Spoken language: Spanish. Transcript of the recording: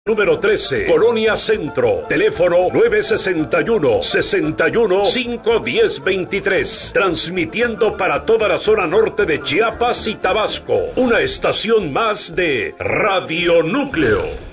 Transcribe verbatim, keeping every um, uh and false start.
Número trece, Colonia Centro, teléfono nueve seis uno, seis uno, cinco uno cero veintitrés, transmitiendo para toda la zona norte de Chiapas y Tabasco, una estación más de Radio Núcleo.